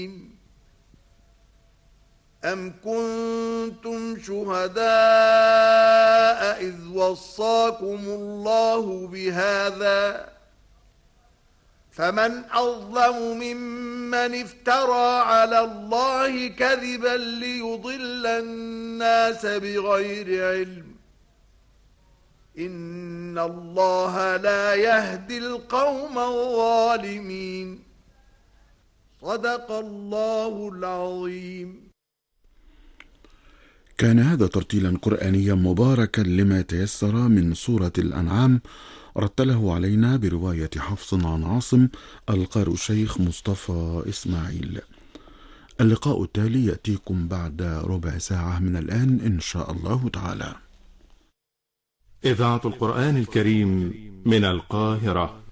أم كنتم شهداء إذ وصاكم الله بهذا فمن أظلم ممن افترى على الله كذبا ليضل الناس بغير علم إن الله لا يهدي القوم الظالمين. صدق الله العظيم. كان هذا ترتيلا قرآنيا مباركا لما تيسر من سورة الأنعام، رتله علينا برواية حفص عن عاصم، القارئ الشيخ مصطفى إسماعيل. اللقاء التالي يأتيكم بعد ربع ساعة من الآن إن شاء الله تعالى. إذاعة القرآن الكريم من القاهرة.